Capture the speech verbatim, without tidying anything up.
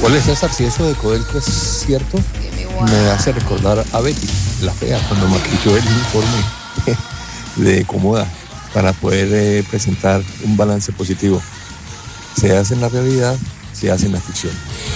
Hola César, si eso de Codelco es cierto, me hace recordar a Betty, la fea, cuando maquilló el informe de Comoda para poder eh, presentar un balance positivo. Se hace en la realidad, se hace en la ficción.